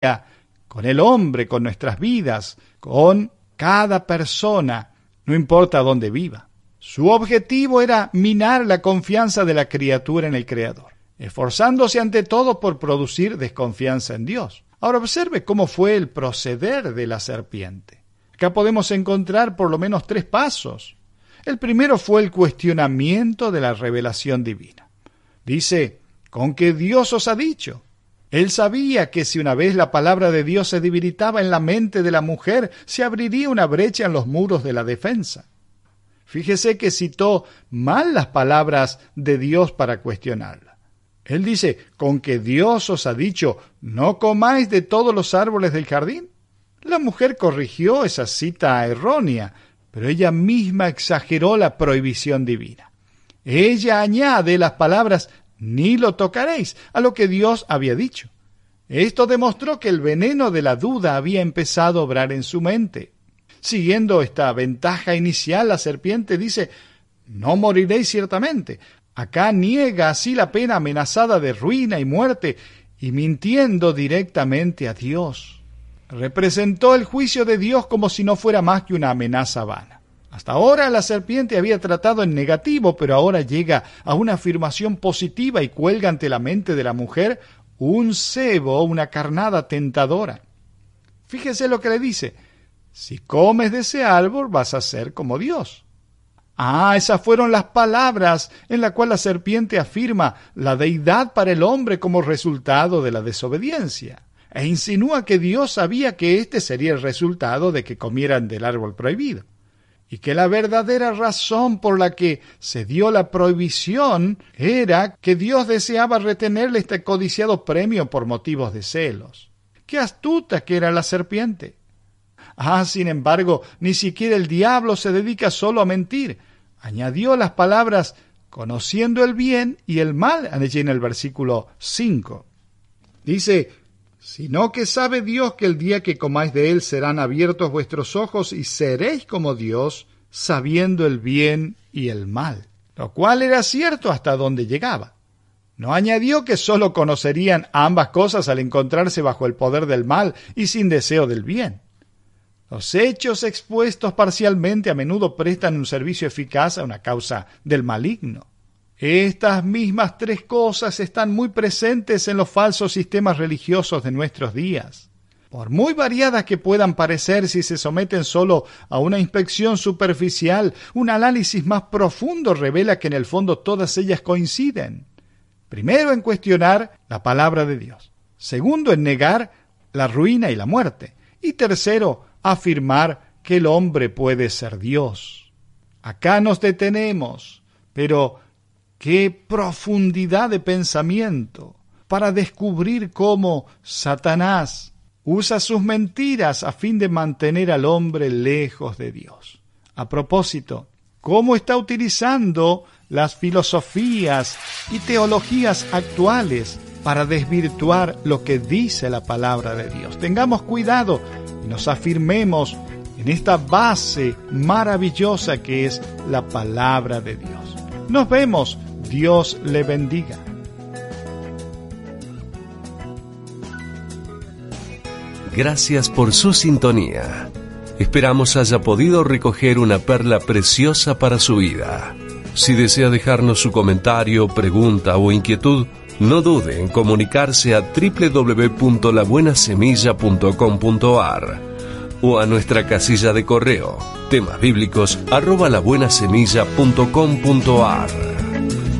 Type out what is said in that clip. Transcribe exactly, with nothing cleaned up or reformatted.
con el hombre, con nuestras vidas, con cada persona, no importa dónde viva. Su objetivo era minar la confianza de la criatura en el Creador, esforzándose ante todo por producir desconfianza en Dios. Ahora observe cómo fue el proceder de la serpiente. Acá podemos encontrar por lo menos tres pasos. El primero fue el cuestionamiento de la revelación divina. Dice, ¿con qué Dios os ha dicho? Él sabía que si una vez la palabra de Dios se debilitaba en la mente de la mujer, se abriría una brecha en los muros de la defensa. Fíjese que citó mal las palabras de Dios para cuestionarla. Él dice, ¿con que Dios os ha dicho, no comáis de todos los árboles del jardín? La mujer corrigió esa cita errónea, pero ella misma exageró la prohibición divina. Ella añade las palabras, ni lo tocaréis, a lo que Dios había dicho. Esto demostró que el veneno de la duda había empezado a obrar en su mente. Siguiendo esta ventaja inicial, la serpiente dice, no moriréis ciertamente. Acá niega así la pena amenazada de ruina y muerte, y mintiendo directamente a Dios. Representó el juicio de Dios como si no fuera más que una amenaza vana. Hasta ahora la serpiente había tratado en negativo, pero ahora llega a una afirmación positiva y cuelga ante la mente de la mujer un cebo, una carnada tentadora. Fíjese lo que le dice, si comes de ese árbol vas a ser como Dios. Ah, esas fueron las palabras en las cuales la serpiente afirma la deidad para el hombre como resultado de la desobediencia, e insinúa que Dios sabía que este sería el resultado de que comieran del árbol prohibido, y que la verdadera razón por la que se dio la prohibición era que Dios deseaba retenerle este codiciado premio por motivos de celos. ¡Qué astuta que era la serpiente! Ah, sin embargo, ni siquiera el diablo se dedica solo a mentir. Añadió las palabras, conociendo el bien y el mal, allí en el versículo cinco. Dice, sino que sabe Dios que el día que comáis de él serán abiertos vuestros ojos y seréis como Dios, sabiendo el bien y el mal. Lo cual era cierto hasta donde llegaba. No añadió que sólo conocerían ambas cosas al encontrarse bajo el poder del mal y sin deseo del bien. Los hechos expuestos parcialmente a menudo prestan un servicio eficaz a una causa del maligno. Estas mismas tres cosas están muy presentes en los falsos sistemas religiosos de nuestros días. Por muy variadas que puedan parecer si se someten solo a una inspección superficial, un análisis más profundo revela que en el fondo todas ellas coinciden. Primero en cuestionar la palabra de Dios. Segundo en negar la ruina y la muerte. Y tercero, afirmar que el hombre puede ser Dios. Acá nos detenemos, pero qué profundidad de pensamiento para descubrir cómo Satanás usa sus mentiras a fin de mantener al hombre lejos de Dios. A propósito, cómo está utilizando las filosofías y teologías actuales para desvirtuar lo que dice la palabra de Dios. Tengamos cuidado y nos afirmemos en esta base maravillosa que es la palabra de Dios. Nos vemos. Dios le bendiga. Gracias por su sintonía. Esperamos haya podido recoger una perla preciosa para su vida. Si desea dejarnos su comentario, pregunta o inquietud, no dude en comunicarse a doble u doble u doble u punto la buena semilla punto com punto a r o a nuestra casilla de correo temasbíblicos arroba labuenasemilla punto com punto a r.